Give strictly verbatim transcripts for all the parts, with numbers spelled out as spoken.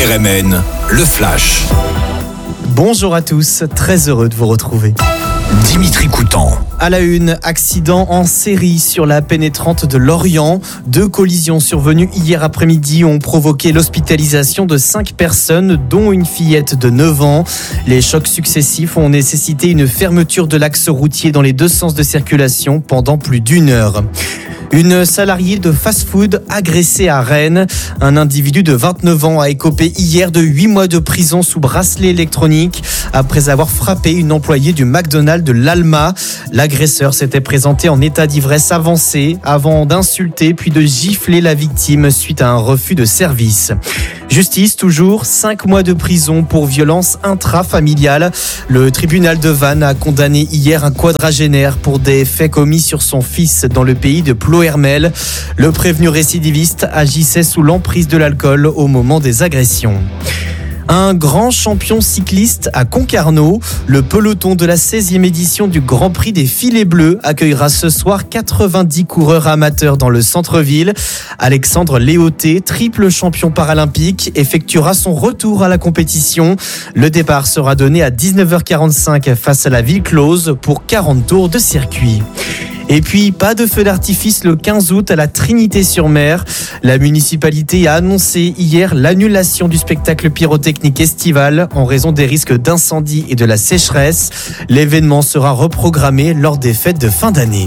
R M N, le Flash. Bonjour à tous, très heureux de vous retrouver. Dimitri Coutan. À la une, accident en série sur la pénétrante de Lorient. Deux collisions survenues hier après-midi ont provoqué l'hospitalisation de cinq personnes, dont une fillette de neuf ans. Les chocs successifs ont nécessité une fermeture de l'axe routier dans les deux sens de circulation pendant plus d'une heure. Une salariée de fast-food agressée à Rennes. Un individu de vingt-neuf ans a écopé hier de huit mois de prison sous bracelet électronique après avoir frappé une employée du McDonald's de l'Alma. L'agresseur s'était présenté en état d'ivresse avancée avant d'insulter puis de gifler la victime suite à un refus de service. Justice toujours, cinq mois de prison pour violence intrafamiliale. Le tribunal de Vannes a condamné hier un quadragénaire pour des faits commis sur son fils dans le pays de Ploërmel. Le prévenu récidiviste agissait sous l'emprise de l'alcool au moment des agressions. Un grand champion cycliste à Concarneau. Le peloton de la seizième édition du Grand Prix des Filets Bleus accueillera ce soir quatre-vingt-dix coureurs amateurs dans le centre-ville. Alexandre Léoté, triple champion paralympique, effectuera son retour à la compétition. Le départ sera donné à dix-neuf heures quarante-cinq face à la ville close pour quarante tours de circuit. Et puis, pas de feu d'artifice le quinze août à la Trinité-sur-Mer. La municipalité a annoncé hier l'annulation du spectacle pyrotechnique estival en raison des risques d'incendie et de la sécheresse. L'événement sera reprogrammé lors des fêtes de fin d'année.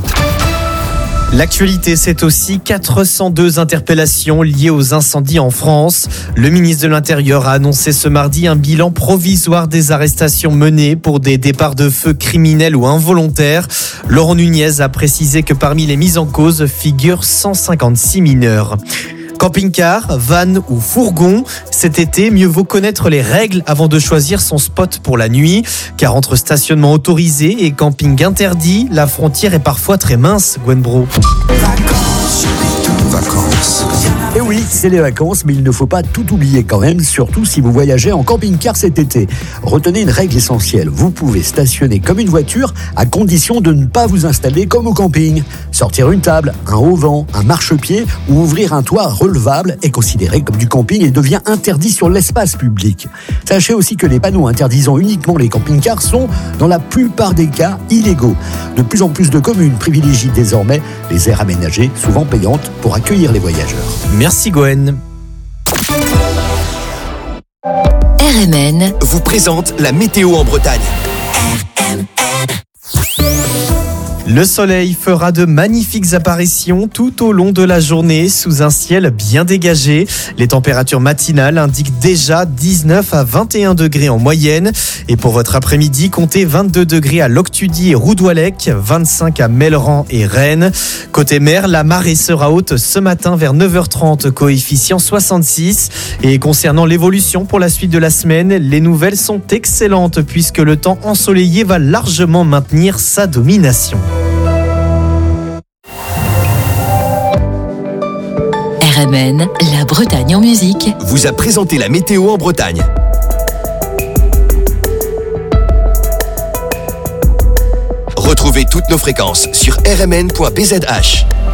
L'actualité, c'est aussi quatre cent deux interpellations liées aux incendies en France. Le ministre de l'Intérieur a annoncé ce mardi un bilan provisoire des arrestations menées pour des départs de feu criminels ou involontaires. Laurent Nunez a précisé que parmi les mises en cause figurent cent cinquante-six mineurs. Camping-car, van ou fourgon, cet été, mieux vaut connaître les règles avant de choisir son spot pour la nuit. Car entre stationnement autorisé et camping interdit, la frontière est parfois très mince, Gwen Bro. Vacances, vacances. Et oui, c'est les vacances, mais il ne faut pas tout oublier quand même, surtout si vous voyagez en camping-car cet été. Retenez une règle essentielle, vous pouvez stationner comme une voiture à condition de ne pas vous installer comme au camping. Sortir une table, un haut-vent, un marchepied ou ouvrir un toit relevable est considéré comme du camping et devient interdit sur l'espace public. Sachez aussi que les panneaux interdisant uniquement les camping-cars sont, dans la plupart des cas, illégaux. De plus en plus de communes privilégient désormais les aires aménagées, souvent payantes, pour accueillir les voyageurs. Merci Gwen. R M N vous présente la météo en Bretagne. Le soleil fera de magnifiques apparitions tout au long de la journée sous un ciel bien dégagé. Les températures matinales indiquent déjà dix-neuf à vingt et un degrés en moyenne. Et pour votre après-midi, comptez vingt-deux degrés à Loctudy et Roudouallec, vingt-cinq à Melleran et Rennes. Côté mer, la marée sera haute ce matin vers neuf heures trente, coefficient soixante-six. Et concernant l'évolution pour la suite de la semaine, les nouvelles sont excellentes puisque le temps ensoleillé va largement maintenir sa domination. R M N, la Bretagne en musique, vous a présenté la météo en Bretagne. Retrouvez toutes nos fréquences sur r m n point b z h.